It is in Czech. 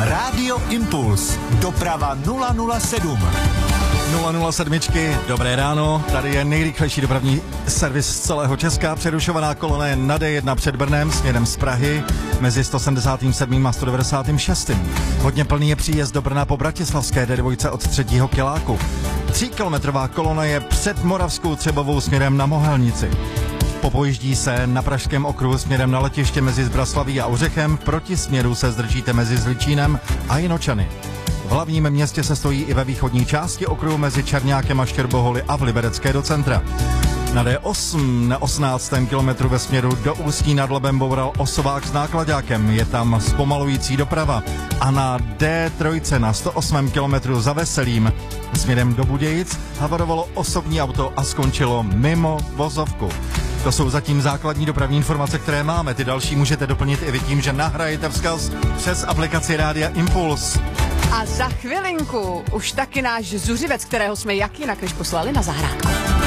Rádio Impuls. Doprava 007. 007. Dobré ráno, tady je nejrychlejší dopravní servis z celého Česka. Přerušovaná kolona je na D1 před Brnem směrem z Prahy mezi 177. a 196. Hodně plný je příjezd do Brna po bratislavské D2 od 3. kiláku. 3kilometrová kolona je před Moravskou Třebovou směrem na Mohelnici. Popojíždí se na Pražském okruhu směrem na letiště mezi Zbraslaví a Ořechem, proti směru se zdržíte mezi Zličínem a Jinočany. V hlavním městě se stojí i ve východní části okruhu mezi Černákem a Štěrboholy a v Liberecké do centra. Na D8 na 18. kilometru ve směru do Ústí nad Labem boural osobák s nákladákem, je tam zpomalující doprava. A na D3 na 108. kilometru za Veselým směrem do Budějic havarovalo osobní auto a skončilo mimo vozovku. To jsou zatím základní dopravní informace, které máme. Ty další můžete doplnit i vy tím, že nahrajete vzkaz přes aplikaci Rádia Impuls. A za chvilinku už taky náš zuřivec, kterého jsme jak jinak než poslali na zahrádku.